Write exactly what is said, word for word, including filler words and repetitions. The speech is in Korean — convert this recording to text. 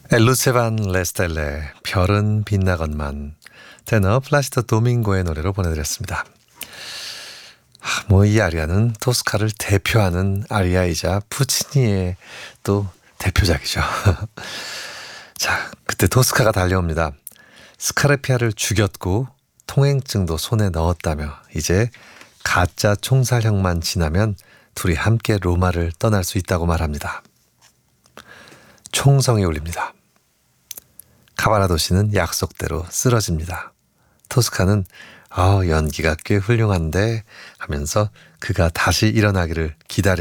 엘루체반 레스텔레 별은 빛나건만 테너 플라시도 도밍고의 노래로 보내드렸습니다. 뭐 이 아리아는 토스카를 대표하는 아리아이자 푸치니의 또 대표작이죠. 자, 그때 토스카가 달려옵니다. 스카르피아를 죽였고 통행증도 손에 넣었다며 이제 가짜 총살형만 지나면 둘이 함께 로마를 떠날 수 있다고 말합니다. 총성이 울립니다. 카바라도시는 약속대로 쓰러집니다. 토스카는 어, 연기가 꽤 훌륭한데 하면서 그가 다시 일어나기를 기다리